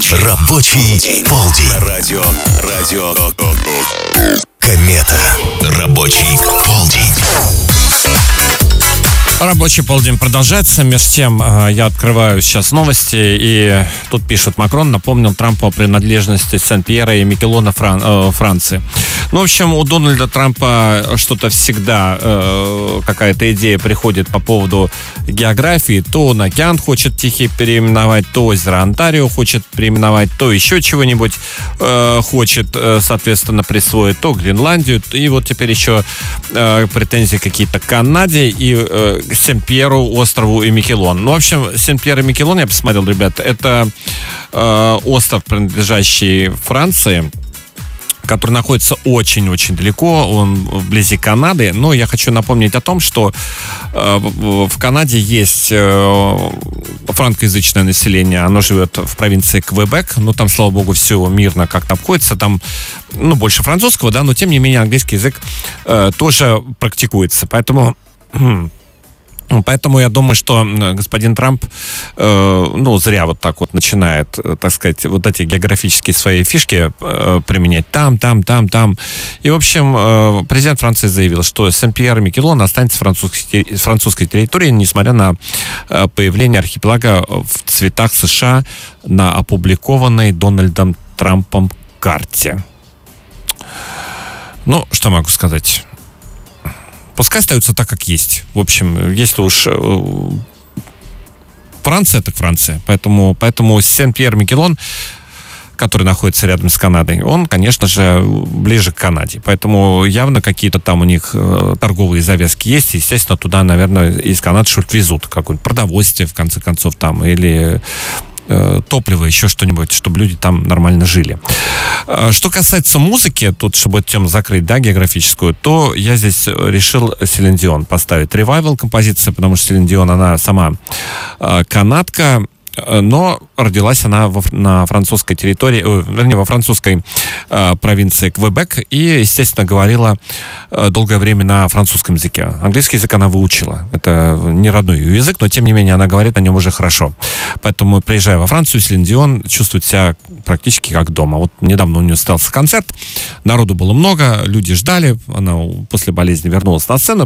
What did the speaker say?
Рабочий полдень. Радио Комета. Рабочий полдень. Рабочий полдень продолжается. Между тем, я открываю сейчас новости, и тут пишут: Макрон напомнил Трампу о принадлежности Сен-Пьера и Микелона Франции. Ну, в общем, у Дональда Трампа что-то всегда, какая-то идея приходит по поводу географии. То он океан хочет Тихий переименовать, то озеро Онтарио хочет переименовать, то еще чего-нибудь хочет, соответственно, присвоить, то Гренландию. И вот теперь еще претензии какие-то к Канаде и Сен-Пьеру, острову и Микелон. Ну, в общем, Сен-Пьер и Микелон, я посмотрел, ребят, это остров, принадлежащий Франции, который находится очень-очень далеко, он вблизи Канады. Но я хочу напомнить о том, что в Канаде есть франкоязычное население, оно живет в провинции Квебек, но там, слава богу, все мирно как-то обходится, там, больше французского, да, но тем не менее английский язык тоже практикуется, Поэтому я думаю, что господин Трамп, зря вот так вот начинает, так сказать, вот эти географические свои фишки применять там. И, в общем, президент Франции заявил, что Сен-Пьер и Микелон останется французской территорией, несмотря на появление архипелага в цветах США на опубликованной Дональдом Трампом карте. Ну, что могу сказать? Пускай остаются так, как есть. В общем, если уж Франция, так Франция. Поэтому Сен-Пьер-Микелон, который находится рядом с Канадой, он, конечно же, ближе к Канаде. Поэтому явно какие-то там у них торговые завязки есть. Естественно, туда, наверное, из Канады что-то везут. Какое-то продовольствие, в конце концов, там, или топливо, еще что-нибудь, чтобы люди там нормально жили. Что касается музыки, тут, чтобы эту тему закрыть, да, географическую, то я здесь решил Селин Дион поставить. Ревайвал композиция, потому что Селин Дион, она сама канадка, но родилась она на французской территории, во французской провинции Квебек и, естественно, говорила долгое время на французском языке. Английский язык она выучила. Это не родной ее язык, но, тем не менее, она говорит на нем уже хорошо. Поэтому, приезжая во Францию, Селин Дион чувствует себя практически как дома. Вот недавно у нее состоялся концерт, народу было много, люди ждали, она после болезни вернулась на сцену,